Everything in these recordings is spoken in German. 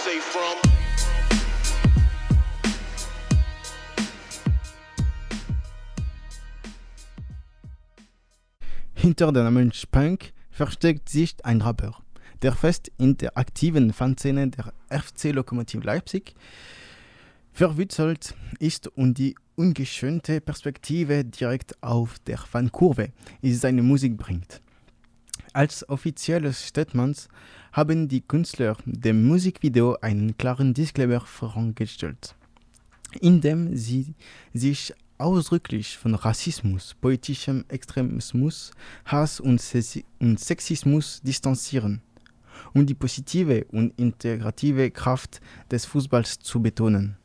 say from. Hinter dem Namen Spunk versteckt sich ein Rapper, der fest in der aktiven Fanszene der FC Lokomotiv Leipzig verwurzelt ist und die ungeschönte Perspektive direkt auf der Fankurve seine Musik bringt. Als offizielles Statement haben die Künstler dem Musikvideo einen klaren Disclaimer vorangestellt, in dem sie sich ausdrücklich von Rassismus, politischem Extremismus, Hass und Sexismus distanzieren, um die positive und integrative Kraft des Fußballs zu betonen.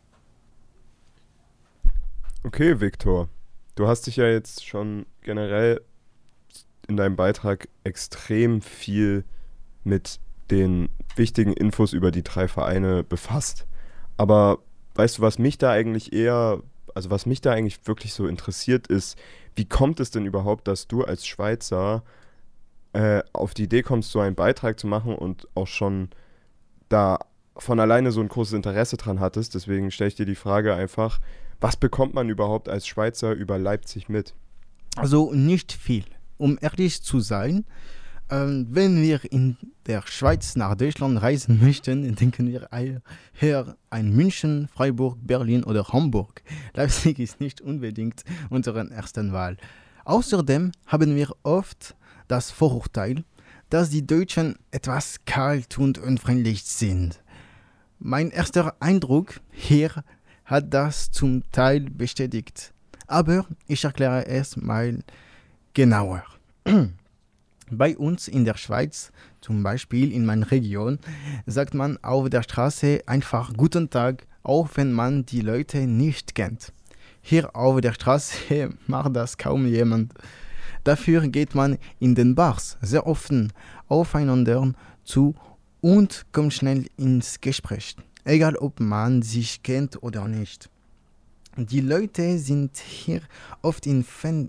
Okay, Viktor, du hast dich ja jetzt schon generell in deinem Beitrag extrem viel mit den wichtigen Infos über die 3 Vereine befasst. Aber weißt du, was mich da eigentlich wirklich so interessiert ist, wie kommt es denn überhaupt, dass du als Schweizer auf die Idee kommst, so einen Beitrag zu machen und auch schon da von alleine so ein großes Interesse dran hattest? Deswegen stelle ich dir die Frage einfach, was bekommt man überhaupt als Schweizer über Leipzig mit? Also nicht viel. Um ehrlich zu sein, wenn wir in der Schweiz nach Deutschland reisen möchten, denken wir eher an München, Freiburg, Berlin oder Hamburg. Leipzig ist nicht unbedingt unsere erste Wahl. Außerdem haben wir oft das Vorurteil, dass die Deutschen etwas kalt und unfreundlich sind. Mein erster Eindruck hier hat das zum Teil bestätigt. Aber ich erkläre es mal genauer. Bei uns in der Schweiz, zum Beispiel in meiner Region, sagt man auf der Straße einfach Guten Tag, auch wenn man die Leute nicht kennt. Hier auf der Straße macht das kaum jemand. Dafür geht man in den Bars sehr offen aufeinander zu und kommt schnell ins Gespräch, egal ob man sich kennt oder nicht. Die Leute sind hier oft in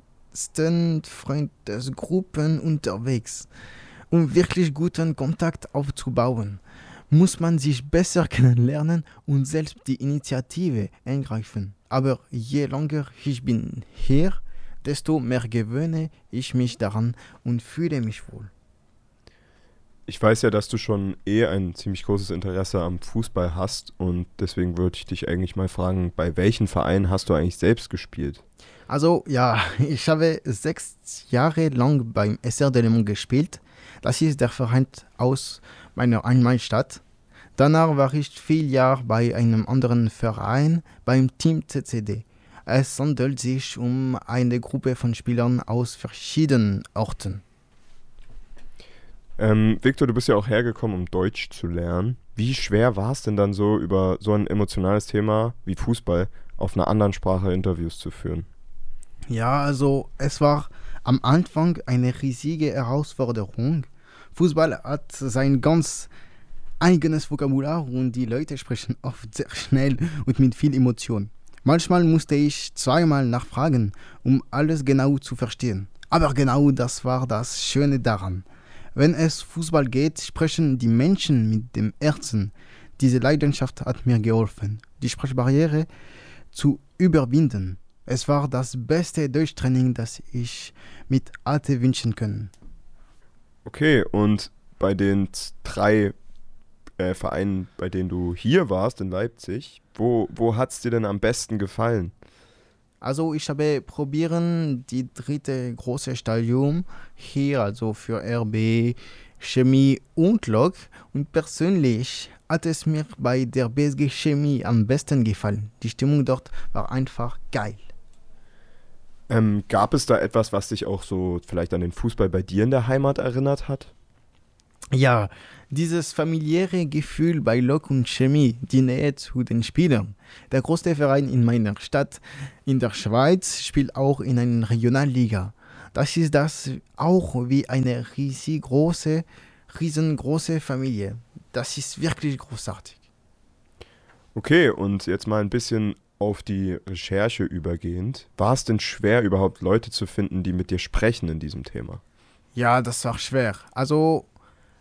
Freundesgruppen unterwegs. Um wirklich guten Kontakt aufzubauen, muss man sich besser kennenlernen und selbst die Initiative ergreifen. Aber je länger ich bin hier, desto mehr gewöhne ich mich daran und fühle mich wohl. Ich weiß ja, dass du schon ein ziemlich großes Interesse am Fußball hast und deswegen würde ich dich eigentlich mal fragen, bei welchen Vereinen hast du eigentlich selbst gespielt? Also ja, ich habe 6 Jahre lang beim SR Delemont gespielt. Das ist der Verein aus meiner Heimatstadt. Danach war ich 4 Jahre bei einem anderen Verein, beim Team CCD. Es handelt sich um eine Gruppe von Spielern aus verschiedenen Orten. Viktor, du bist ja auch hergekommen, um Deutsch zu lernen. Wie schwer war es denn dann so, über so ein emotionales Thema wie Fußball auf einer anderen Sprache Interviews zu führen? Ja, also es war am Anfang eine riesige Herausforderung. Fußball hat sein ganz eigenes Vokabular und die Leute sprechen oft sehr schnell und mit viel Emotion. Manchmal musste ich 2-mal nachfragen, um alles genau zu verstehen. Aber genau das war das Schöne daran. Wenn es Fußball geht, sprechen die Menschen mit dem Herzen. Diese Leidenschaft hat mir geholfen, die Sprachbarriere zu überwinden. Es war das beste Deutschtraining, das ich mit hatte wünschen können. Okay, und bei den 3 Vereinen, bei denen du hier warst in Leipzig, wo hat es dir denn am besten gefallen? Also ich habe probieren die 3. große Stadion hier, also für RB, Chemie und Lok. Und persönlich hat es mir bei der BSG Chemie am besten gefallen. Die Stimmung dort war einfach geil. Gab es da etwas, was dich auch so vielleicht an den Fußball bei dir in der Heimat erinnert hat? Ja, dieses familiäre Gefühl bei Lok und Chemie, die Nähe zu den Spielern. Der größte Verein in meiner Stadt in der Schweiz spielt auch in einer Regionalliga. Das ist das auch wie eine riesengroße Familie. Das ist wirklich großartig. Okay, und jetzt mal ein bisschen auf die Recherche übergehend. War es denn schwer, überhaupt Leute zu finden, die mit dir sprechen in diesem Thema? Ja, das war schwer. Also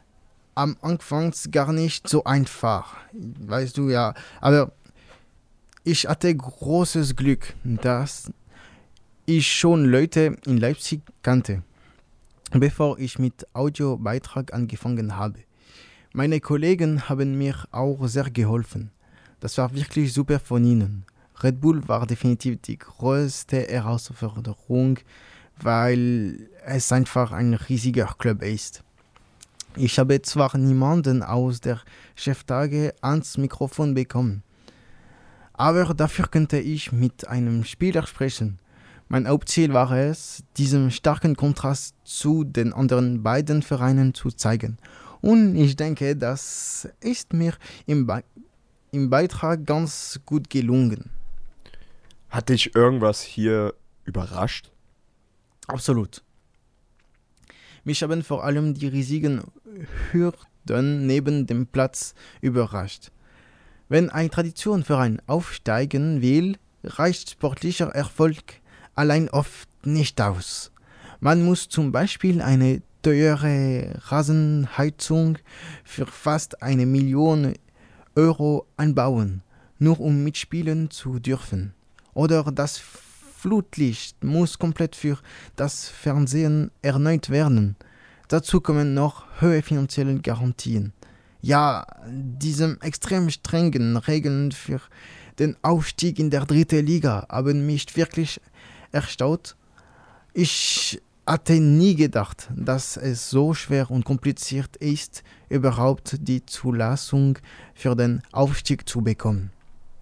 am Anfang gar nicht so einfach, weißt du ja. Aber ich hatte großes Glück, dass ich schon Leute in Leipzig kannte, bevor ich mit Audiobeitrag angefangen habe. Meine Kollegen haben mir auch sehr geholfen. Das war wirklich super von ihnen. Red Bull war definitiv die größte Herausforderung, weil es einfach ein riesiger Club ist. Ich habe zwar niemanden aus der Cheftage ans Mikrofon bekommen, aber dafür könnte ich mit einem Spieler sprechen. Mein Hauptziel war es, diesen starken Kontrast zu den anderen beiden Vereinen zu zeigen. Und ich denke, das ist mir im Beitrag ganz gut gelungen. Hat dich irgendwas hier überrascht? Absolut. Mich haben vor allem die riesigen Hürden neben dem Platz überrascht. Wenn ein Traditionsverein aufsteigen will, reicht sportlicher Erfolg allein oft nicht aus. Man muss zum Beispiel eine teure Rasenheizung für fast 1 Million Euro anbauen, nur um mitspielen zu dürfen. Oder das Flutlicht muss komplett für das Fernsehen erneuert werden. Dazu kommen noch hohe finanzielle Garantien. Ja, diese extrem strengen Regeln für den Aufstieg in der 3. Liga haben mich wirklich erstaunt. Ich hatte nie gedacht, dass es so schwer und kompliziert ist, überhaupt die Zulassung für den Aufstieg zu bekommen.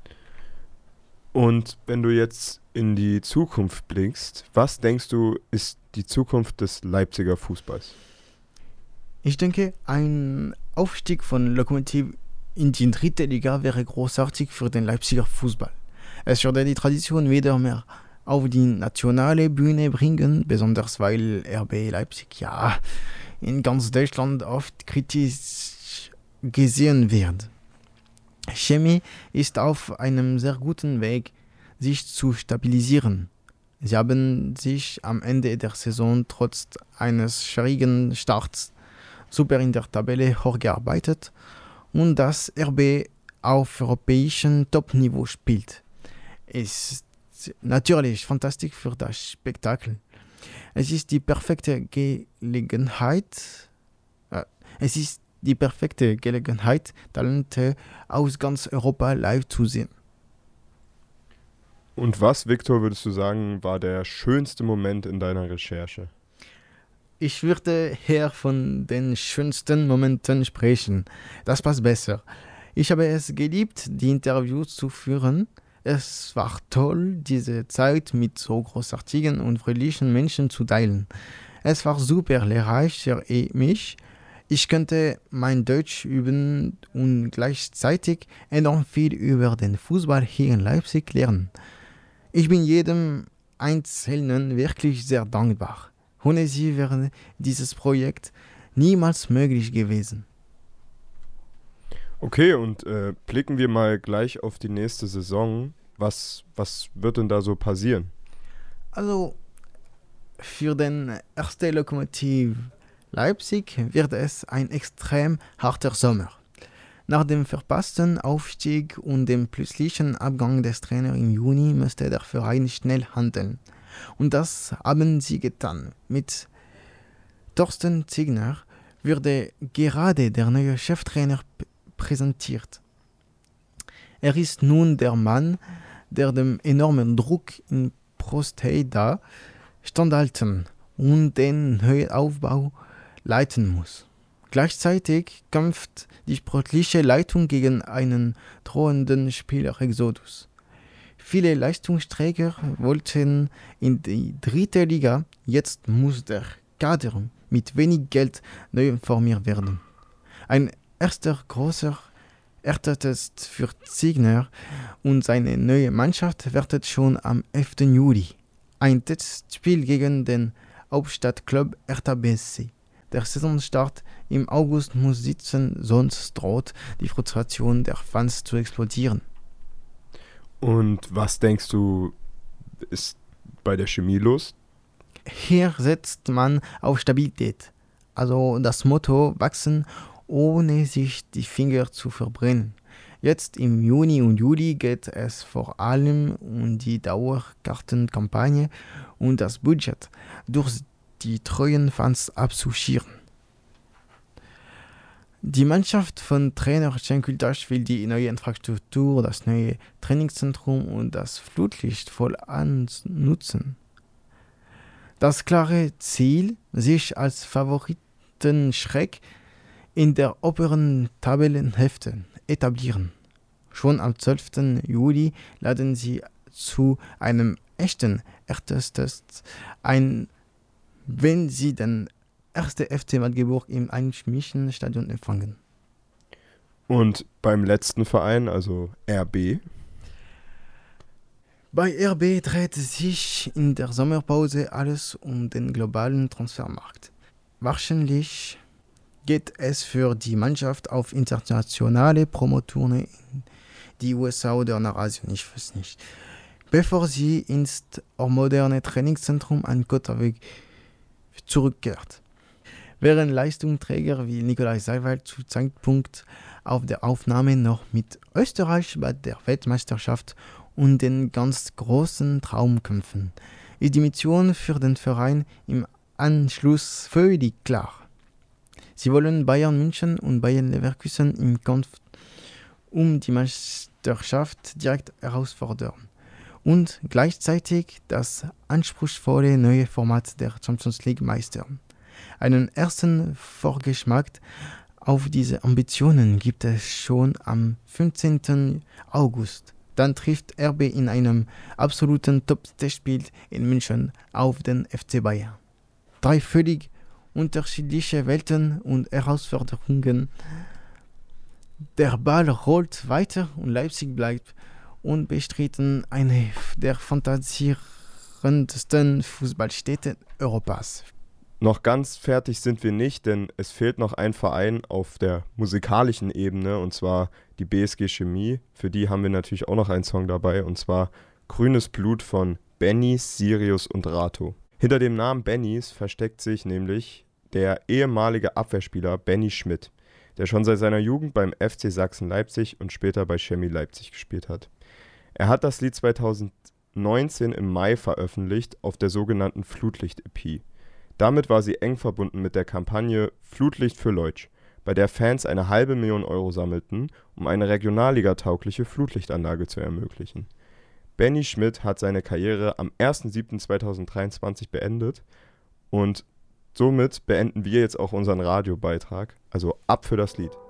Und wenn du jetzt in die Zukunft blickst, was denkst du, ist die Zukunft des Leipziger Fußballs? Ich denke, ein Aufstieg von Lokomotiv in die 3. Liga wäre großartig für den Leipziger Fußball. Es würde die Tradition wieder mehr auf die nationale Bühne bringen, besonders weil RB Leipzig ja in ganz Deutschland oft kritisch gesehen wird. Chemie ist auf einem sehr guten Weg, sich zu stabilisieren. Sie haben sich am Ende der Saison trotz eines schwierigen Starts super in der Tabelle hochgearbeitet und das RB auf europäischem Top-Niveau spielt. Es ist natürlich fantastisch für das Spektakel. Es ist die perfekte Gelegenheit, Talente aus ganz Europa live zu sehen. Und was, Viktor, würdest du sagen, war der schönste Moment in deiner Recherche? Ich würde eher von den schönsten Momenten sprechen. Das passt besser. Ich habe es geliebt, die Interviews zu führen. Es war toll, diese Zeit mit so großartigen und fröhlichen Menschen zu teilen. Es war super lehrreich für mich. Ich konnte mein Deutsch üben und gleichzeitig enorm viel über den Fußball hier in Leipzig lernen. Ich bin jedem Einzelnen wirklich sehr dankbar. Ohne sie wäre dieses Projekt niemals möglich gewesen. Okay, und blicken wir mal gleich auf die nächste Saison. Was wird denn da so passieren? Also, für den ersten Lokomotiv Leipzig wird es ein extrem harter Sommer. Nach dem verpassten Aufstieg und dem plötzlichen Abgang des Trainers im Juni musste der Verein schnell handeln. Und das haben sie getan. Mit Thorsten Ziegner wurde gerade der neue Cheftrainer präsentiert. Er ist nun der Mann, der dem enormen Druck in Prosteda standhalten und den Neuaufbau leiten muss. Gleichzeitig kämpft die sportliche Leitung gegen einen drohenden Spielerexodus. Viele Leistungsträger wollten in die 3. Liga, jetzt muss der Kader mit wenig Geld neu formiert werden. Ein erster großer Erntest für Ziegner und seine neue Mannschaft wartet schon am 11. Juli. Ein Testspiel gegen den Hauptstadtklub Hertha BSC. Der Saisonstart im August muss sitzen, sonst droht die Frustration der Fans zu explodieren. Und was denkst du, ist bei der Chemie los? Hier setzt man auf Stabilität. Also das Motto wachsen ohne sich die Finger zu verbrennen. Jetzt im Juni und Juli geht es vor allem um die Dauerkartenkampagne und das Budget durch die treuen Fans abzuschirren. Die Mannschaft von Trainer Cenk Uytaş will die neue Infrastruktur, das neue Trainingszentrum und das Flutlicht voll nutzen. Das klare Ziel, sich als Favoritenschreck in der oberen Tabellenhälfte etablieren. Schon am 12. Juli laden sie zu einem echten Erstest ein, wenn sie den 1. FC Magdeburg im Einmischen Stadion empfangen. Und beim letzten Verein, also RB? Bei RB dreht sich in der Sommerpause alles um den globalen Transfermarkt. Wahrscheinlich geht es für die Mannschaft auf internationale Promotourne in die USA oder nach Asien, ich weiß nicht, bevor sie ins moderne Trainingszentrum an Kotterweg zurückkehrt. Während Leistungsträger wie Nikolai Seiwald zu Zeitpunkt auf der Aufnahme noch mit Österreich bei der Weltmeisterschaft und den ganz großen Traumkämpfen, ist die Mission für den Verein im Anschluss völlig klar. Sie wollen Bayern München und Bayern Leverkusen im Kampf um die Meisterschaft direkt herausfordern und gleichzeitig das anspruchsvolle neue Format der Champions League meistern. Einen ersten Vorgeschmack auf diese Ambitionen gibt es schon am 15. August. Dann trifft RB in einem absoluten Top-Testspiel in München auf den FC Bayern. 3 völlig unterschiedliche Welten und Herausforderungen. Der Ball rollt weiter und Leipzig bleibt unbestritten eine der fantasierendsten Fußballstädte Europas. Noch ganz fertig sind wir nicht, denn es fehlt noch ein Verein auf der musikalischen Ebene, und zwar die BSG Chemie. Für die haben wir natürlich auch noch einen Song dabei, und zwar Grünes Blut von Bennys, Sirius und Rato. Hinter dem Namen Bennys versteckt sich nämlich der ehemalige Abwehrspieler Benny Schmidt, der schon seit seiner Jugend beim FC Sachsen Leipzig und später bei Chemie Leipzig gespielt hat. Er hat das Lied 2019 im Mai veröffentlicht auf der sogenannten Flutlicht-EP. Damit war sie eng verbunden mit der Kampagne Flutlicht für Leutsch, bei der Fans eine $500.000 Euro sammelten, um eine regionalligataugliche Flutlichtanlage zu ermöglichen. Benny Schmidt hat seine Karriere am 1.7.2023 beendet und somit beenden wir jetzt auch unseren Radiobeitrag, also ab für das Lied.